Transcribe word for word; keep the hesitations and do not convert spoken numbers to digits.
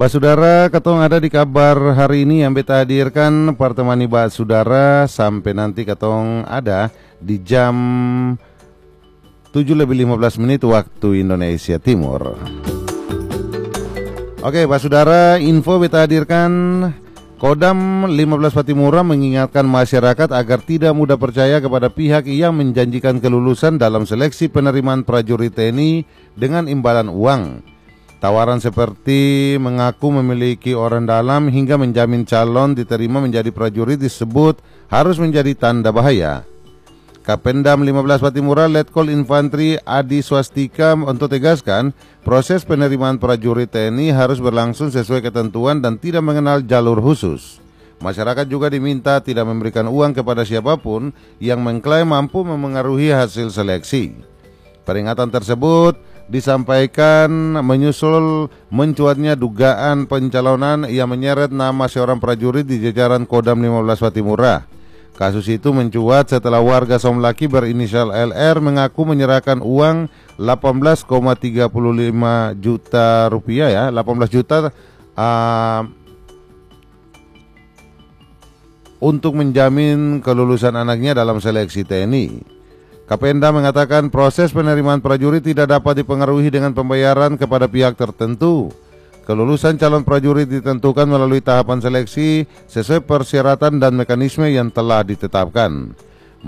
Basudara, ketong ada di kabar hari ini yang beta hadirkan pertemani basudara sampai nanti ketong ada di jam tujuh lebih lima belas menit waktu Indonesia Timur. Oke, basudara, info beta hadirkan. Kodam lima belas Patimura mengingatkan masyarakat agar tidak mudah percaya kepada pihak yang menjanjikan kelulusan dalam seleksi penerimaan prajurit T N I dengan imbalan uang. Tawaran seperti mengaku memiliki orang dalam hingga menjamin calon diterima menjadi prajurit disebut harus menjadi tanda bahaya. Kapendam lima belas Patimura Letkol Infantri Adi Swastika untuk tegaskan proses penerimaan prajurit T N I harus berlangsung sesuai ketentuan dan tidak mengenal jalur khusus. Masyarakat juga diminta tidak memberikan uang kepada siapapun yang mengklaim mampu memengaruhi hasil seleksi. Peringatan tersebut disampaikan menyusul mencuatnya dugaan pencalonan yang menyeret nama seorang prajurit di jajaran Kodam lima belas Patimura. Kasus itu mencuat setelah warga Somlaki berinisial L R mengaku menyerahkan uang delapan belas koma tiga lima juta rupiah ya, delapan belas juta uh, untuk menjamin kelulusan anaknya dalam seleksi T N I. Kapenda mengatakan proses penerimaan prajurit tidak dapat dipengaruhi dengan pembayaran kepada pihak tertentu. Kelulusan calon prajurit ditentukan melalui tahapan seleksi sesuai persyaratan dan mekanisme yang telah ditetapkan.